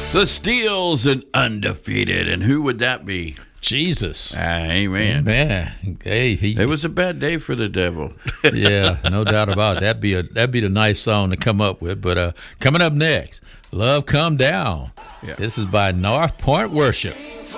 The Steels and undefeated. And who would that be? Jesus. Amen. Man, hey, It was a bad day for the devil. Yeah, no doubt about it. That'd be the nice song to come up with. But coming up next, Love Come Down. Yeah. This is by North Point Worship.